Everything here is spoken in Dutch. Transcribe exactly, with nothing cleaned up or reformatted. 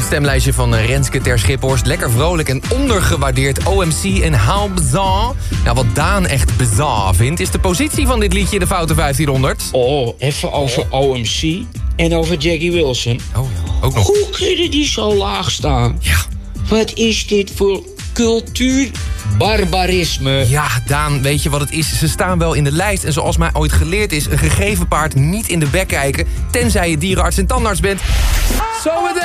stemlijstje van eh, Renske ter Schiphorst. Lekker vrolijk en ondergewaardeerd O M C en How Bizarre. Nou, wat Daan echt bizarre vindt, is de positie van dit liedje in de Foute vijftienhonderd. Oh, even over O M C en over Jackie Wilson. Oh, ook nog. Hoe kunnen die zo laag staan? Ja. Wat is dit voor cultuurbarbarisme? Ja, Daan, weet je wat het is? Ze staan wel in de lijst en zoals mij ooit geleerd is, een gegeven paard niet in de bek kijken, tenzij je dierenarts en tandarts bent. Zometeen!